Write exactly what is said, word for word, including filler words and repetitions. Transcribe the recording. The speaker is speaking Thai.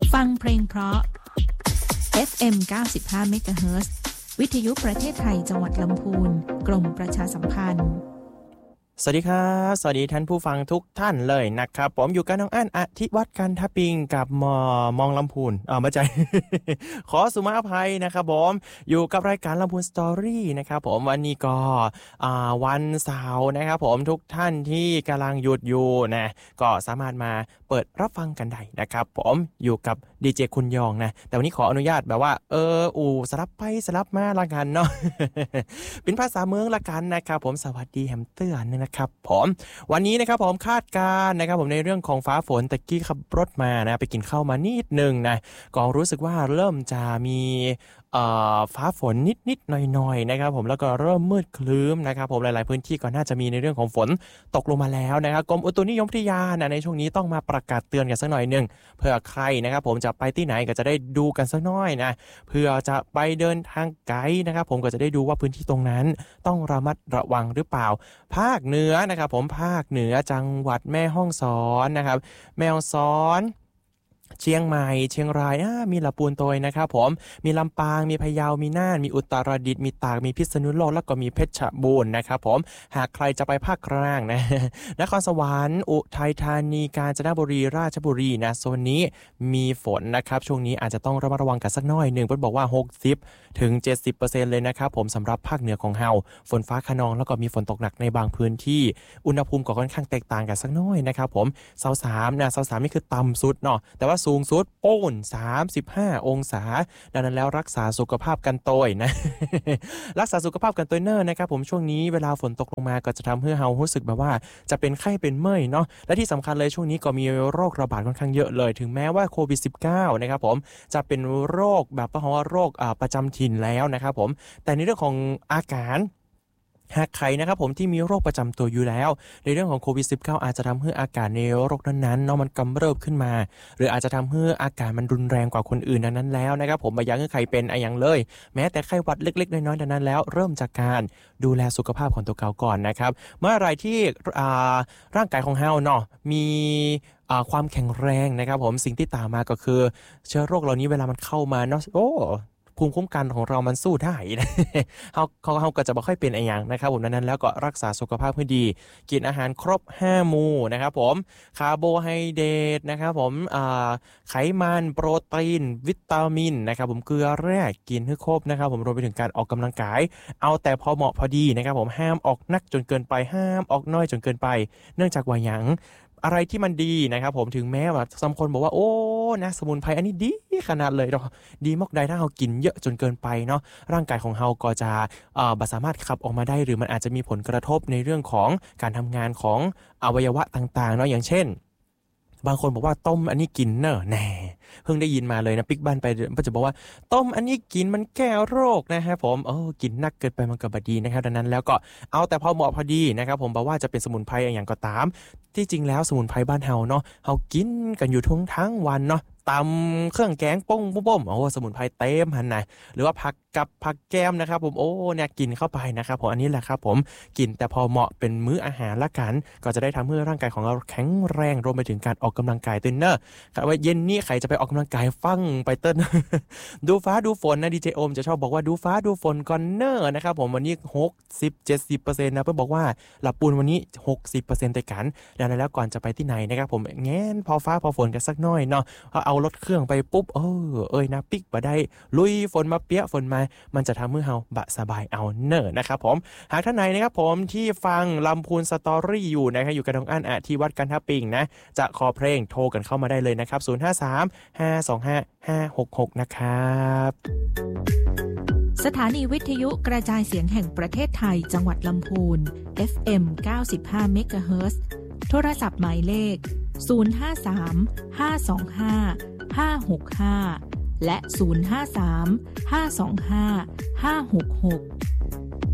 ฟังเพลงเพราะ เอฟ เอ็ม เก้าสิบห้า เมกะเฮิรตซ์ วิทยุประเทศไทยจังหวัดลำพูนกรมประชาสัมพันธ์สวัสดีครับสวัสดีท่านผู้ฟังทุกท่านเลยนะครับผมอยู่กับน้องอั้นอธิวัฒน์กันทปิงกับมอมองลำพูนอ่าไม่ใช่ ขอสุมาอภัยนะครับผมอยู่กับรายการลำพูนสตอรี่นะครับผมวันนี้ก็อ่าวันเสาร์นะครับผมทุกท่านที่กำลังหยุดอยู่นะก็สามารถมาเปิดรับฟังกันได้นะครับผมอยู่กับดีเจคุณยองนะแต่วันนี้ขออนุญาตแบบว่าเอออูสลับไปสลับมาละกันเนาะ เป็นภาษาเมืองละกันนะครับผมสวัสดีแฮมเตอร์นะครับผมวันนี้นะครับผมคาดการณ์นะครับผมในเรื่องของฟ้าฝนตะกี้ขับรถมานะไปกินข้าวมานิดนึงนะก็รู้สึกว่าเริ่มจะมีเอ่อฟ้าฝนนิดๆหน่อยๆนะครับผมแล้วก็เริ่มมืดครึ้มนะครับผมหลายๆพื้นที่ก็น่าจะมีในเรื่องของฝนตกลงมาแล้วนะครับกรมอุตุนิยมวิทยานะในช่วงนี้ต้องมาประกาศเตือนกันสักหน่อยนึงเพื่อใครนะครับผมจะไปที่ไหนก็จะได้ดูกันสักหน่อยนะเพื่อจะไปเดินทางไกลนะครับผมก็จะได้ดูว่าพื้นที่ตรงนั้นต้องระมัดระวังหรือเปล่าภาคเหนือนะครับผมภาคเหนือจังหวัดแม่ฮ่องสอนนะครับแม่ฮ่องสอนเชียงใหม่เชียงรายมีลำพูนโตยนะครับผมมีลำปางมีพะเยามีน่านมีอุตรดิตถ์มีตากมีพิษณุโลกแล้วก็มีเพชรบูรณ์นะครับผมหากใครจะไปภาคกลางนะ นครสวรรค์อุทัยธานีกาญจนบุรีราชบุรีนะโซนนี้มีฝนนะครับช่วงนี้อาจจะต้องระมัดระวังกันสักหน่อยหนึ่งเพิ่นบอกว่าหกสิบถึงเจ็ดสิบเปอร์เซ็นต์ เลยนะครับผมสำหรับภาคเหนือของเฮาฝนฟ้าคะนองแล้วก็มีฝนตกหนักในบางพื้นที่อุณหภูมิก็ค่อนข้างแตกต่างกันสักหน่อยนะครับผมเสาสามนะเสาสามนี่คือต่ำสุดเนาะแต่ว่าสูงสุดโป้นสามสิบห้าองศาดังนั้นแล้วรักษาสุขภาพกันโตยนะ รักษาสุขภาพกันโตยเนอร์นะครับผมช่วงนี้เวลาฝนตกลงมาก็จะทำให้เฮารู้สึกแบบว่าจะเป็นไข้เป็นเมื่อยเนาะและที่สำคัญเลยช่วงนี้ก็มีโรคระบาดค่อนข้างเยอะเลยถึงแม้ว่าโควิด สิบเก้า นะครับผมจะเป็นโรคแบบว่าโรคประจำถิ่นแล้วนะครับผมแต่ในเรื่องของอาการหากใครนะครับผมที่มีโรคประจำตัวอยู่แล้วในเรื่องของโควิด สิบเก้า อาจจะทำให้อาการในโรคนั้นๆเนาะมันกำเริบขึ้นมาหรืออาจจะทำให้อาการมันรุนแรงกว่าคนอื่นนั้นแล้วนะครับผมไม่อยากให้ใครเป็นอย่างเลยแม้แต่ไข้หวัดเล็กๆน้อยๆนั้นแล้วเริ่มจากการดูแลสุขภาพของตัวเก่าก่อนนะครับเมื่อไรที่ร่างกายของเฮาเนาะมีความแข็งแรงนะครับผมสิ่งที่ตามมาก็คือเชื้อโรคเหล่านี้เวลามันเข้ามาเนาะโอ้ภูมิคุ้มกันของเรามันสู้ได้นะ เขาเขาเขาก็จะไม่ค่อยเป็นอะไรอย่างนะครับผมนั้นแล้วก็รักษาสุขภาพให้ดีกินอาหารครบห้าหมู่นะครับผมคาร์โบไฮเดรตนะครับผมไขมันโปรตีนวิตามินนะครับผมเกลือแร่กินให้ครบนะครับผมรวมไปถึงการออกกำลังกายเอาแต่พอเหมาะพอดีนะครับผมห้ามออกนักจนเกินไปห้ามออกน้อยจนเกินไปเนื่องจากว่าหยังอะไรที่มันดีนะครับผมถึงแม้ว่าบางคนบอกว่าโอ้นะสมุนไพรอันนี้ดีขนาดเลยเนาะดีมากได้ถ้าเรากินเยอะจนเกินไปเนาะร่างกายของเราก็จะเอ่อบ่สามารถขับออกมาได้หรือมันอาจจะมีผลกระทบในเรื่องของการทำงานของอวัยวะต่างๆเนาะอย่างเช่นบางคนบอกว่าต้มอันนี้กินเนอะแน่เพิ่งได้ยินมาเลยนะปิ๊กบ้านไปก็จะบอกว่าต้มอันนี้กินมันแก้โรคนะครับผมเออกินนักเกินไปมันก็บ่ดีนะครับดังนั้นแล้วก็เอาแต่พอเหมาะพอดีนะครับผมบอกว่าจะเป็นสมุนไพรอย่างก็ตามที่จริงแล้วสมุนไพรบ้านเฮาเนาะเฮากินกันอยู่ทั้งทั้งวันเนาะตำเครื่องแกงป้งปุ้มๆโอ้สมุนไพรเต็มหันนะหรือว่าผักกับผักแก้มนะครับผมโอ้เนี่ยกินเข้าไปนะครับผมอันนี้แหละครับผมกินแต่พอเหมาะเป็นมื้ออาหารละกันก็จะได้ทำให้ร่างกายของเราแข็งแรงรวมไปถึงการออกกำลังกายเต้นเนอร์ครับว่าเย็นนี้ใครจะไปออกกำลังกายฟังไปเต้น ดูฟ้าดูฝนนะดีเจโอมจะชอบบอกว่าดูฟ้าดูฝนก่อนเนอร์นะครับผมวันนี้หกสิบ เจ็ดสิบเปอร์เซ็นต์ นะเพื่อบอกว่าหลับปูนวันนี้ หกสิบเปอร์เซ็นต์ แต่กันดังนั้นแล้วก่อนจะไปที่ไหนนะครับผมแง้นพอฟ้าพอฝนกันสักหน่อยเนาะเอารถเครื่องไปปุ๊บเออเอ้ยนะปิ๊กบ่ได้ลุยฝนมาเปียฝนมามันจะทำให้เฮาบะสบายเอาเนอร์นะครับผมหากท่านไหนนะครับผมที่ฟังลำพูนสตอรี่อยู่นะครับอยู่กับน้องอั้นอธิวัฒน์กันทปิงนะจะขอเพลงโทรกันเข้ามาได้เลยนะครับศูนย์ ห้า สาม ห้า สอง ห้า ห้า หก หกนะครับสถานีวิทยุกระจายเสียงแห่งประเทศไทยจังหวัดลำพูน เอฟ เอ็ม เก้าสิบห้า เมกะเฮิรตซ์ โทรศัพท์หมายเลขศูนย์ ห้า สาม ห้า สอง ห้า ห้า หก ห้าและศูนย์ ห้า สาม ห้า สอง ห้า ห้า หก หก